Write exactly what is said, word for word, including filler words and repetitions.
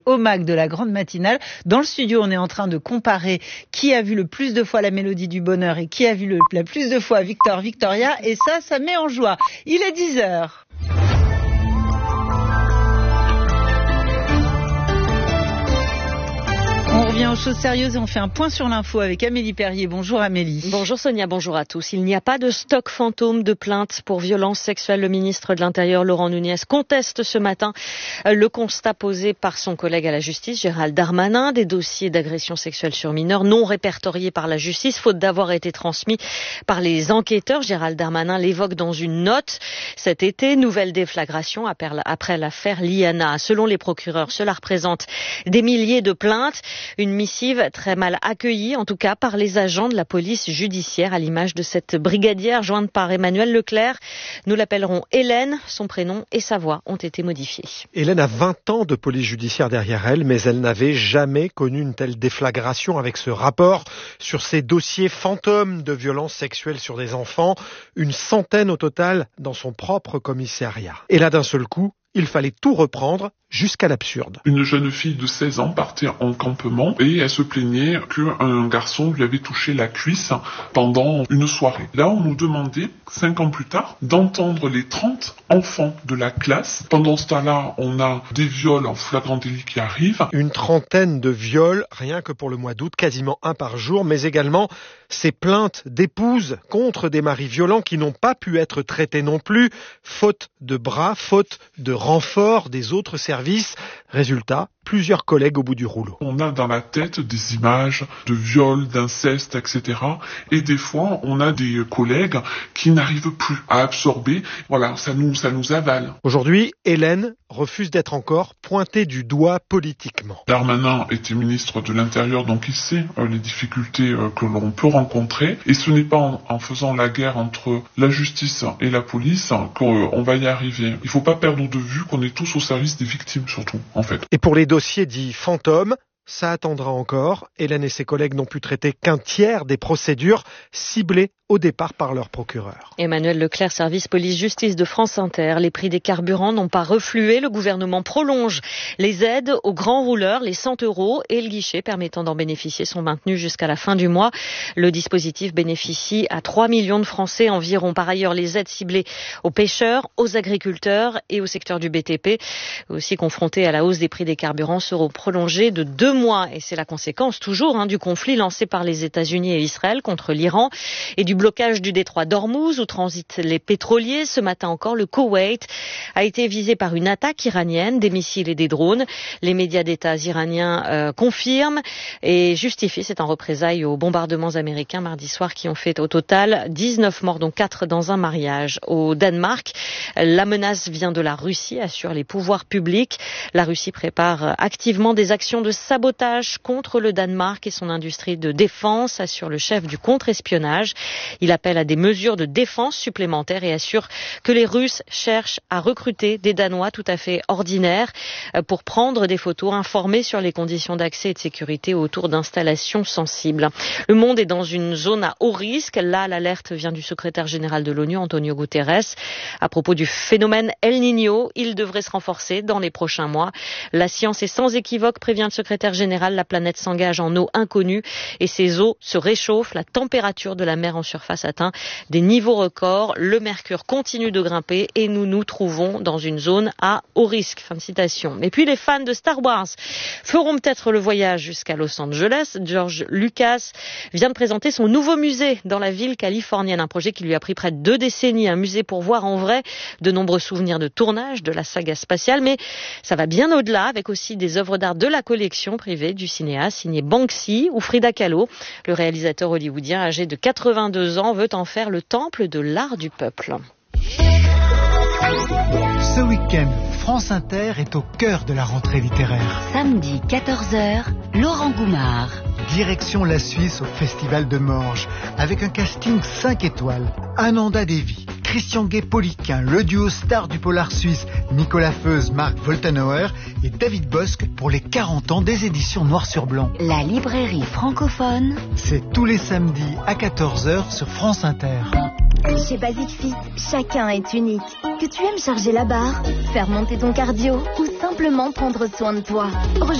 au M A C de la grande matinale. Dans le studio, on est en train de comparer qui a vu le plus de fois La Mélodie du Bonheur et qui a vu le, le plus de fois Victor Victoria. Et ça, ça met en joie. Il est dix heures. On revient aux choses sérieuses et on fait un point sur l'info avec Amélie Perrier. Bonjour Amélie. Bonjour Sonia, bonjour à tous. Il n'y a pas de stock fantôme de plaintes pour violences sexuelles. Le ministre de l'Intérieur, Laurent Nunez, conteste ce matin le constat posé par son collègue à la justice, Gérald Darmanin, des dossiers d'agression sexuelle sur mineurs non répertoriés par la justice, faute d'avoir été transmis par les enquêteurs. Gérald Darmanin l'évoque dans une note. Cet été, nouvelle déflagration après l'affaire Liana. Selon les procureurs, cela représente des milliers de plaintes. Une missive très mal accueillie, en tout cas par les agents de la police judiciaire, à l'image de cette brigadière jointe par Emmanuel Leclerc. Nous l'appellerons Hélène. Son prénom et sa voix ont été modifiés. Hélène a vingt ans de police judiciaire derrière elle, mais elle n'avait jamais connu une telle déflagration avec ce rapport sur ces dossiers fantômes de violences sexuelles sur des enfants. Une centaine au total dans son propre commissariat. Et là, d'un seul coup, il fallait tout reprendre jusqu'à l'absurde. Une jeune fille de seize ans partait en campement et elle se plaignait qu'un garçon lui avait touché la cuisse pendant une soirée. Là, on nous demandait, cinq ans plus tard, d'entendre les trente enfants de la classe. Pendant ce temps-là, on a des viols en flagrant délit qui arrivent. Une trentaine de viols, rien que pour le mois d'août, quasiment un par jour, mais également ces plaintes d'épouses contre des maris violents qui n'ont pas pu être traités non plus, faute de bras, faute de renfort des autres services. Résultat, plusieurs collègues au bout du rouleau. On a dans la tête des images de viols, d'inceste, et cetera. Et des fois, on a des collègues qui n'arrivent plus à absorber. Voilà, ça nous, ça nous avale. Aujourd'hui, Hélène refuse d'être encore pointée du doigt politiquement. Darmanin était ministre de l'Intérieur, donc il sait euh, les difficultés euh, que l'on peut rencontrer. Et ce n'est pas en, en faisant la guerre entre la justice et la police qu'on euh, va y arriver. Il ne faut pas perdre de vue qu'on est tous au service des victimes, surtout, en fait. Et pour les dossiers dits fantômes, ça attendra encore. Hélène et ses collègues n'ont pu traiter qu'un tiers des procédures ciblées au départ par leur procureur. Emmanuel Leclerc, service police-justice de France Inter. Les prix des carburants n'ont pas reflué. Le gouvernement prolonge les aides aux grands rouleurs, les cent euros, et le guichet permettant d'en bénéficier sont maintenus jusqu'à la fin du mois. Le dispositif bénéficie à trois millions de Français environ. Par ailleurs, les aides ciblées aux pêcheurs, aux agriculteurs et au secteur du B T P, aussi confrontés à la hausse des prix des carburants, seront prolongées de deux mois. Et c'est la conséquence toujours hein, du conflit lancé par les États-Unis et Israël contre l'Iran et du blocage du détroit d'Ormuz où transitent les pétroliers. Ce matin encore, le Koweït a été visé par une attaque iranienne, des missiles et des drones. Les médias d'État iraniens euh, confirment et justifient, c'est en représailles aux bombardements américains mardi soir qui ont fait au total dix-neuf morts, dont quatre dans un mariage. Au Danemark, la menace vient de la Russie, assurent les pouvoirs publics. La Russie prépare activement des actions de sabotage contre le Danemark et son industrie de défense, assure le chef du contre-espionnage. Il appelle à des mesures de défense supplémentaires et assure que les Russes cherchent à recruter des Danois tout à fait ordinaires pour prendre des photos, informer sur les conditions d'accès et de sécurité autour d'installations sensibles. Le monde est dans une zone à haut risque. Là, l'alerte vient du secrétaire général de l'ONU, Antonio Guterres, à propos du phénomène El Niño. Il devrait se renforcer dans les prochains mois. La science est sans équivoque, prévient le secrétaire général. La planète s'engage en eau inconnue et ces eaux se réchauffent. La température de la mer en surface atteint des niveaux records. Le mercure continue de grimper et nous nous trouvons dans une zone à haut risque. Fin de citation. Et puis les fans de Star Wars feront peut-être le voyage jusqu'à Los Angeles. George Lucas vient de présenter son nouveau musée dans la ville californienne. Un projet qui lui a pris près de deux décennies. Un musée pour voir en vrai de nombreux souvenirs de tournage de la saga spatiale. Mais ça va bien au-delà avec aussi des œuvres d'art de la collection privée du cinéaste signé Banksy ou Frida Kahlo. Le réalisateur hollywoodien âgé de quatre-vingt-deux ans veut en faire le temple de l'art du peuple. Ce week-end, France Inter est au cœur de la rentrée littéraire. Samedi quatorze heures, Laurent Goumard. Direction la Suisse au Festival de Morges, avec un casting cinq étoiles. Ananda Devi, Christian Guay-Poliquin, le duo star du polar suisse Nicolas Feuze, Marc Woltenauer et David Bosque pour les quarante ans des éditions Noir sur Blanc. La librairie francophone. C'est tous les samedis à quatorze heures sur France Inter. Chez Basic Fit, chacun est unique. Que tu aimes charger la barre, faire monter ton cardio ou simplement prendre soin de toi.